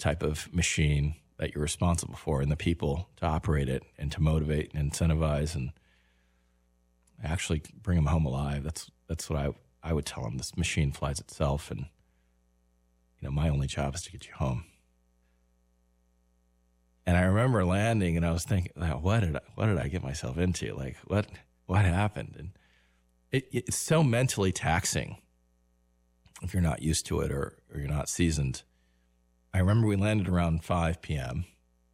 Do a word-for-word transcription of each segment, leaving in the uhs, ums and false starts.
type of machine that you're responsible for and the people to operate it and to motivate and incentivize and actually bring them home alive. That's that's what I I would tell them. This machine flies itself, and you know my only job is to get you home. And I remember landing, and I was thinking, like, what did I, what did I get myself into? Like, what what happened? And it, it's so mentally taxing if you're not used to it or, or you're not seasoned. I remember we landed around five p.m.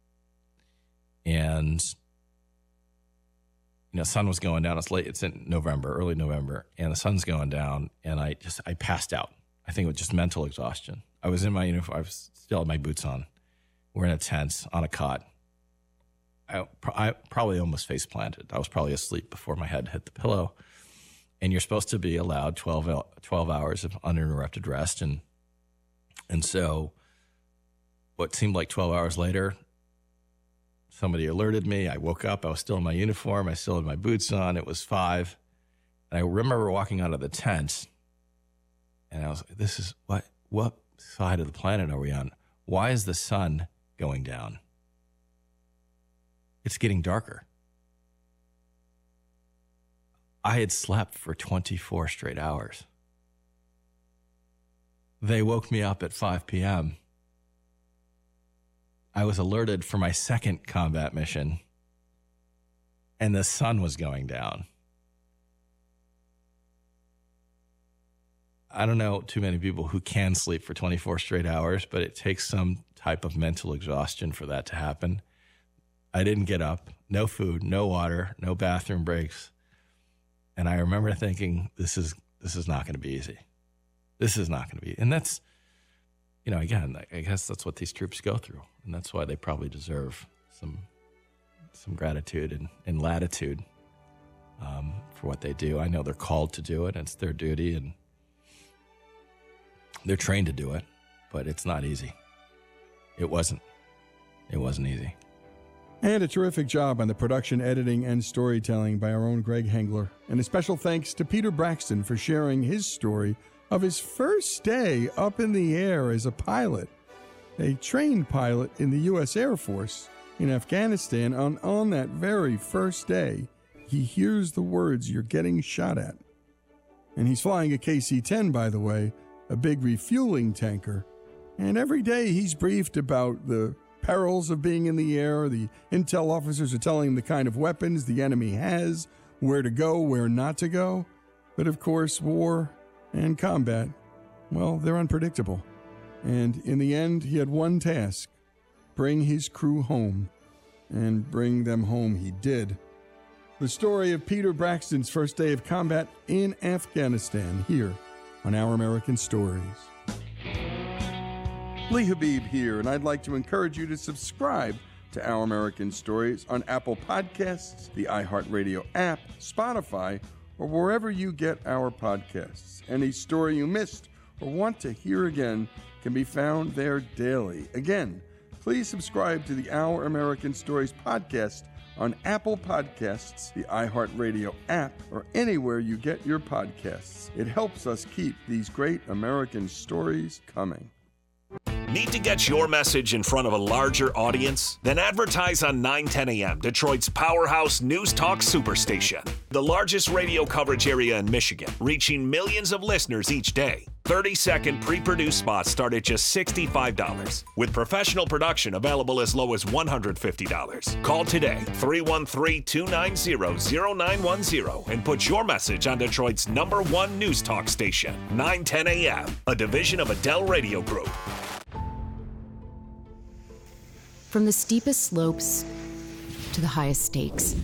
and you know, sun was going down. It's late. It's in November, early November, and the sun's going down. And I just I passed out. I think it was just mental exhaustion. I was in my uniform. I was still had my boots on. We're in a tent on a cot. I, I probably almost face planted. I was probably asleep before my head hit the pillow. And you're supposed to be allowed twelve, twelve hours of uninterrupted rest. And and so what seemed like twelve hours later, somebody alerted me. I woke up. I was still in my uniform. I still had my boots on. It was five. And I remember walking out of the tent. And I was like, this is, what, what side of the planet are we on? Why is the sun going down? It's getting darker. I had slept for twenty-four straight hours. They woke me up at five p.m. I was alerted for my second combat mission, and the sun was going down. I don't know too many people who can sleep for twenty-four straight hours, but it takes some type of mental exhaustion for that to happen. I didn't get up, no food, no water, no bathroom breaks. And I remember thinking, this is this is not going to be easy. This is not going to be. And that's, you know, again, I guess that's what these troops go through. And that's why they probably deserve some some gratitude and, and latitude um, for what they do. I know they're called to do it. And it's their duty, and they're trained to do it, but it's not easy. It wasn't. It wasn't easy. And a terrific job on the production, editing, and storytelling by our own Greg Hengler. And a special thanks to Peter Braxton for sharing his story of his first day up in the air as a pilot, a trained pilot in the U S Air Force in Afghanistan. On, on that very first day, he hears the words, "You're getting shot at." And he's flying a K C ten, by the way, a big refueling tanker. And every day he's briefed about the perils of being in the air. The intel officers are telling him the kind of weapons the enemy has, where to go, where not to go. But of course, war and combat, well, they're unpredictable. And in the end, he had one task: bring his crew home. And bring them home he did. The story of Peter Braxton's first day of combat in Afghanistan, here on Our American Stories. Lee Habib here, and I'd like to encourage you to subscribe to Our American Stories on Apple Podcasts, the iHeartRadio app, Spotify, or wherever you get our podcasts. Any story you missed or want to hear again can be found there daily. Again, please subscribe to the Our American Stories podcast on Apple Podcasts, the iHeartRadio app, or anywhere you get your podcasts. It helps us keep these great American stories coming. Need to get your message in front of a larger audience? Then advertise on nine ten a.m., Detroit's powerhouse news talk superstation. The largest radio coverage area in Michigan, reaching millions of listeners each day. thirty-second pre-produced spots start at just sixty-five dollars, with professional production available as low as one hundred fifty dollars. Call today, three one three, two nine zero, zero nine one zero, and put your message on Detroit's number one news talk station, nine ten a.m., a division of Adele Radio Group. From the steepest slopes to the highest stakes,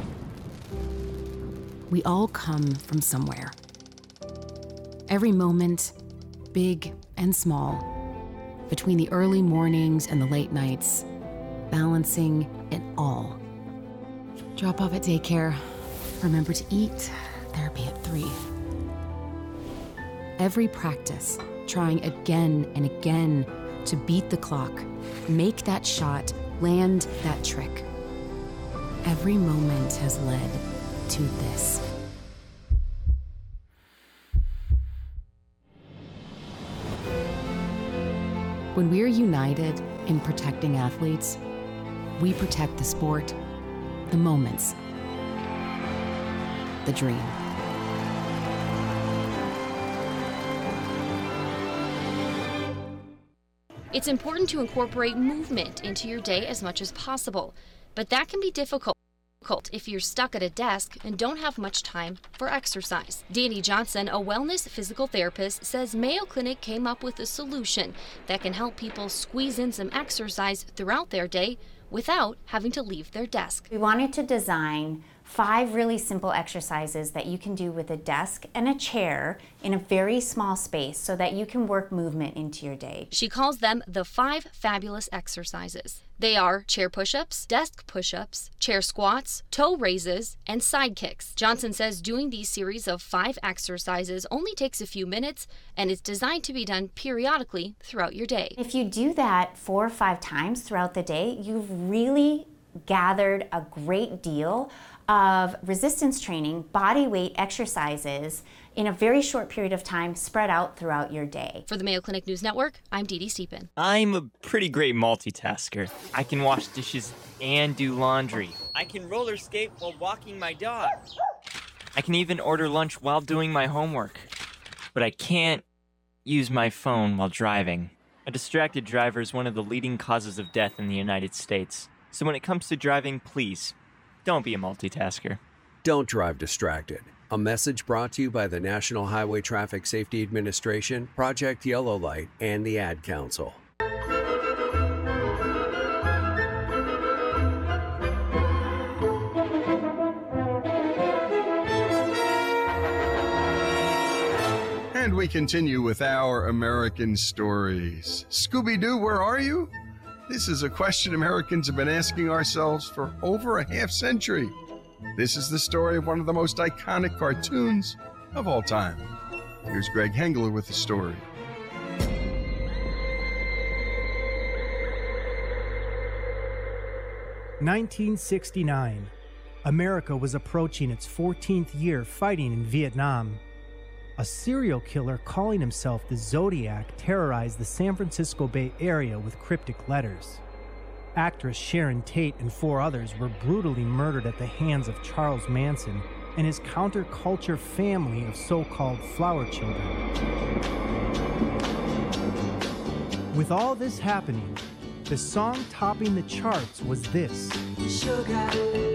we all come from somewhere. Every moment, big and small, between the early mornings and the late nights, balancing it all. Drop off at daycare, remember to eat, therapy at three. Every practice, trying again and again to beat the clock, make that shot, land that trick. Every moment has led to this. When we're united, In protecting athletes, we protect the sport, the moments, the dream. It's important to incorporate movement into your day as much as possible, but that can be difficult if you're stuck at a desk and don't have much time for exercise. Danny Johnson, a wellness physical therapist, says Mayo Clinic came up with a solution that can help people squeeze in some exercise throughout their day without having to leave their desk. We wanted to design five really simple exercises that you can do with a desk and a chair in a very small space so that you can work movement into your day. She calls them the five fabulous exercises. They are chair push-ups, desk push-ups, chair squats, toe raises, and side kicks. Johnson says doing these series of five exercises only takes a few minutes and is designed to be done periodically throughout your day. If you do that four or five times throughout the day, you've really gathered a great deal of resistance training, body weight exercises in a very short period of time spread out throughout your day. For the Mayo Clinic News Network, I'm Dee Dee Stephen. I'm a pretty great multitasker. I can wash dishes and do laundry. I can roller skate while walking my dog. I can even order lunch while doing my homework. But I can't use my phone while driving. A distracted driver is one of the leading causes of death in the United States. So when it comes to driving, please, don't be a multitasker. Don't drive distracted. A message brought to you by the National Highway Traffic Safety Administration, Project Yellow Light, and the Ad Council. And we continue with our American stories. Scooby-Doo, where are you? This is a question Americans have been asking ourselves for over a half century. This is the story of one of the most iconic cartoons of all time. Here's Greg Hengler with the story. nineteen sixty-nine. America was approaching its fourteenth year fighting in Vietnam. A serial killer calling himself the Zodiac terrorized the San Francisco Bay Area with cryptic letters. Actress Sharon Tate and four others were brutally murdered at the hands of Charles Manson and his counterculture family of so-called flower children. With all this happening, the song topping the charts was this. Sugar.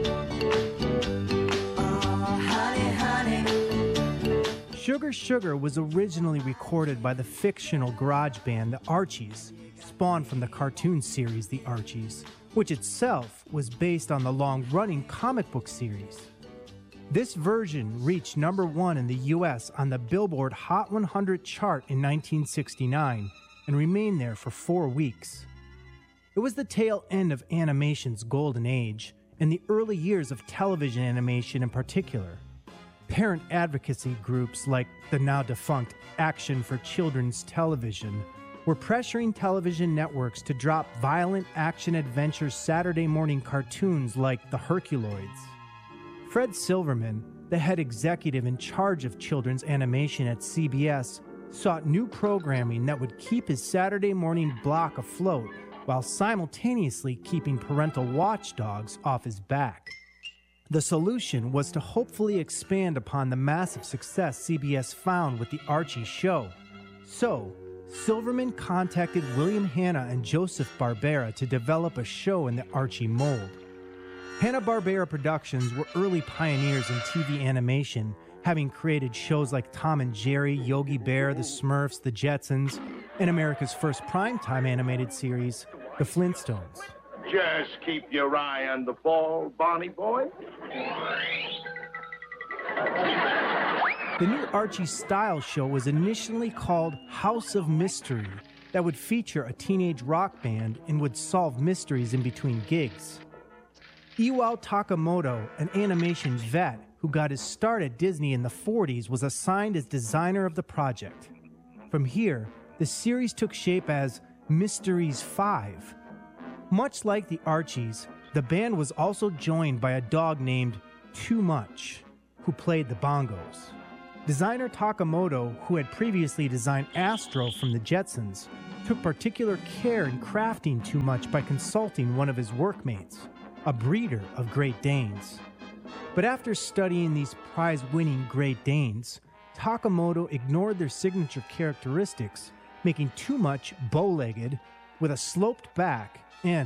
Oh, honey, honey. Sugar Sugar was originally recorded by the fictional garage band The Archies, spawned from the cartoon series The Archies, which itself was based on the long-running comic book series. This version reached number one in the U S on the Billboard Hot one hundred chart in nineteen sixty-nine and remained there for four weeks. It was the tail end of animation's golden age and the early years of television animation in particular. Parent advocacy groups like the now-defunct Action for Children's Television were pressuring television networks to drop violent action-adventure Saturday morning cartoons like The Herculoids. Fred Silverman, the head executive in charge of children's animation at C B S, sought new programming that would keep his Saturday morning block afloat while simultaneously keeping parental watchdogs off his back. The solution was to hopefully expand upon the massive success C B S found with the Archie show. So, Silverman contacted William Hanna and Joseph Barbera to develop a show in the Archie mold. Hanna-Barbera Productions were early pioneers in T V animation, having created shows like Tom and Jerry, Yogi Bear, The Smurfs, The Jetsons, and America's first primetime animated series, The Flintstones. Just keep your eye on the ball, Bonnie boy. The new Archie style show was initially called House of Mystery, that would feature a teenage rock band and would solve mysteries in between gigs. Iwao Takamoto, an animation vet who got his start at Disney in the forties, was assigned as designer of the project. From here, the series took shape as Mysteries five. Much like the Archies, the band was also joined by a dog named Too Much, who played the bongos. Designer Takamoto, who had previously designed Astro from the Jetsons, took particular care in crafting too much by consulting one of his workmates, a breeder of Great Danes. But after studying these prize-winning Great Danes, Takamoto ignored their signature characteristics, making too much bow-legged with a sloped back and